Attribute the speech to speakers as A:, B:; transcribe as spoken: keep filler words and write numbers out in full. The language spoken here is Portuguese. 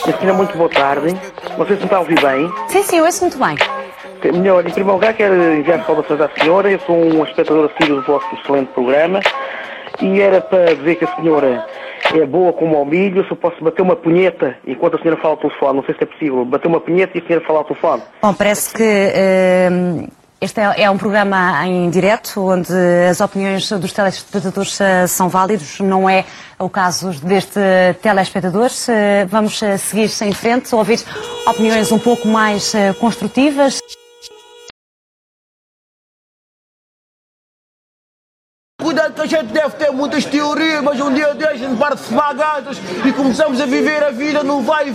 A: Minha senhora, muito boa tarde. Não sei se me está a ouvir bem.
B: Sim, sim, eu ouço muito bem.
A: Melhor, em primeiro lugar, quero enviar saudações à senhora. Eu sou um espectador assíduo do vosso excelente programa. E era para dizer que a senhora é boa como ao milho. Se eu posso bater uma punheta enquanto a senhora fala ao telefone. Não sei se é possível. Bater uma punheta e a senhora falar ao telefone.
B: Bom, parece que uh, este é, é um programa em direto, onde as opiniões dos telespectadores uh, são válidos. Não é o caso deste telespectador. Uh, vamos uh, seguir em frente, ouvir opiniões um pouco mais uh, construtivas.
C: Cuidado que a gente deve ter muitas teorias, mas um dia destes a gente parte-se vagadas e começamos a viver a vida no vai e